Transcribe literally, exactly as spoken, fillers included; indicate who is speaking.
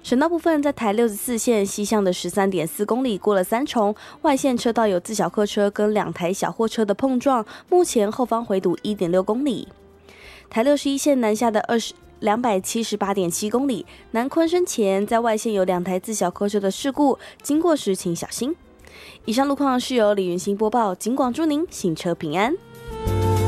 Speaker 1: 省道部分，在台六十四线西向的 十三点四公里过了三重，外线车道有自小客车跟两台小货车的碰撞，目前后方回堵 一点六公里。台六十一线南下的二十。两百七十八点七公里，南昆生前在外线有两台自小客车的事故，经过时请小心。以上路况是由李云欣播报，警广祝您行车平安。